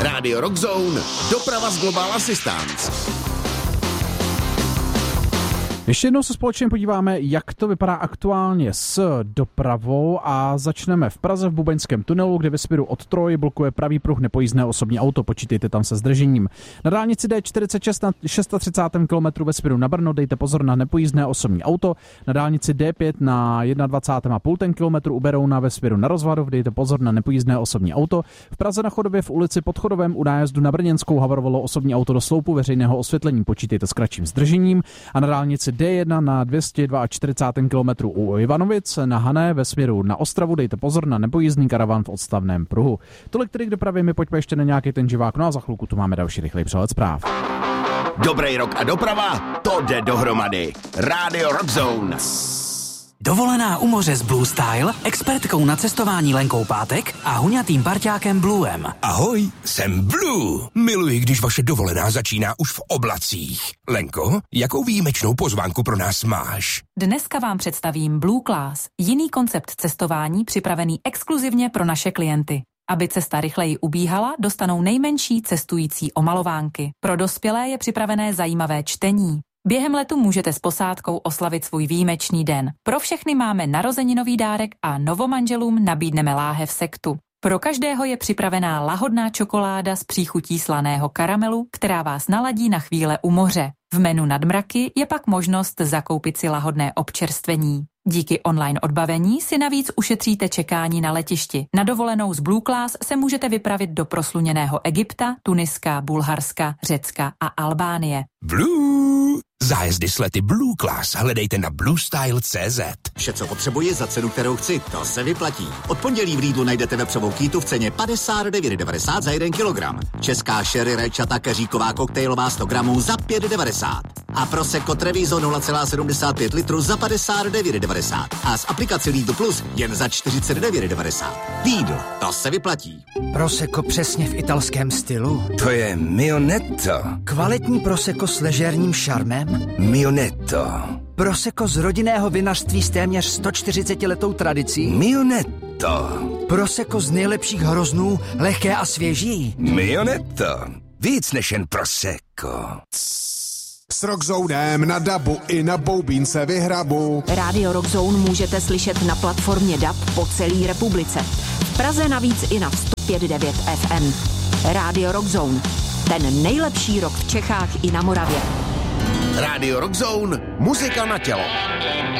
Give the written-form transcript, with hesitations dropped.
Radio Rock Zone, doprava z Global Assistance. Ještě jednou se společně podíváme, jak to vypadá aktuálně s dopravou a začneme v Praze v Bubeňském tunelu, kde ve směru od Troji blokuje pravý pruh nepojízdné osobní auto, počítejte tam se zdržením. Na dálnici D46 na 36. kilometru ve směru na Brno dejte pozor na nepojízdné osobní auto, na dálnici D5 na 21,5 kilometru u Berouna ve směru na Rozvadov dejte pozor na nepojízdné osobní auto. V Praze na Chodově v ulici Pod Chodovem u nájezdu na Brněnskou havarovalo osobní auto do sloupu veřejného osvětlení, počítejte s kratším zdržením, a na dálnici D1 na 242 kilometru u Ivanovic na Hané ve směru na Ostravu dejte pozor na nepojízdný karavan v odstavném pruhu. Tolik tedy k dopravě, my pojďme ještě na nějaký ten živák, no a za chvilku tu máme další rychlý přehled zpráv. Dobrý rok a doprava, to jde dohromady. Radio Rock Zone. Dovolená u moře s Blue Style, expertkou na cestování Lenkou Pátek a huňatým parťákem Bluem. Ahoj, jsem Blue. Miluji, když vaše dovolená začíná už v oblacích. Lenko, jakou výjimečnou pozvánku pro nás máš? Dneska vám představím Blue Class, jiný koncept cestování připravený exkluzivně pro naše klienty. Aby cesta rychleji ubíhala, dostanou nejmenší cestující omalovánky. Pro dospělé je připravené zajímavé čtení. Během letu můžete s posádkou oslavit svůj výjimečný den. Pro všechny máme narozeninový dárek a novomanželům nabídneme láhev sektu. Pro každého je připravená lahodná čokoláda s příchutí slaného karamelu, která vás naladí na chvíle u moře. V menu Nadmraky je pak možnost zakoupit si lahodné občerstvení. Díky online odbavení si navíc ušetříte čekání na letišti. Na dovolenou z Blue Class se můžete vypravit do prosluněného Egypta, Tuniska, Bulharska, Řecka a Albánie. Blue! Zájezdy s lety Blue Class hledejte na bluestyle.cz. Vše, co potřebuji za cenu, kterou chci, to se vyplatí. Od pondělí v Lidlu najdete vepřovou kýtu v ceně 59,90 za 1 kilogram. Česká sherry rajčata keříková koktejlová 100 gramů za 5,90. A Prosecco Treviso 0,75 litru za 59,90. A z aplikace Lidl Plus jen za 49,90. Lidl, to se vyplatí. Prosecco přesně v italském stylu. To je Mionetto. Kvalitní Prosecco s ležérním šarmem. Mionetto. Prosecco z rodinného vinařství s téměř 140letou tradicí. Mionetto. Prosecco z nejlepších hroznů, lehké a svěží. Mionetto. Víc než jen Prosecco. S Rockzonem na dabu i na boubínce vyhrabu. Radio Rock Zone můžete slyšet na platformě DAB po celé republice. V Praze navíc i na 105.9 FM. Radio Rock Zone. Ten nejlepší rock v Čechách i na Moravě. Radio Rock Zone, muzika na tělo.